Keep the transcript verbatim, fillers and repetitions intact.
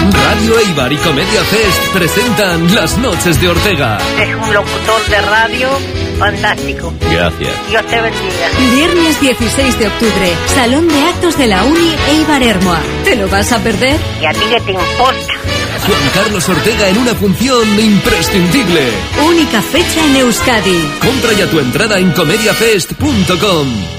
Radio Eibar y Comedia Fest presentan Las Noches de Ortega. Es un locutor de radio fantástico. Gracias. Dios te bendiga. Viernes dieciséis de octubre, Salón de Actos de la Uni Eibar Ermua. ¿Te lo vas a perder? ¿Y a ti qué te importa? Juan Carlos Ortega en una función imprescindible. Única fecha en Euskadi. Compra ya tu entrada en comediafest punto com.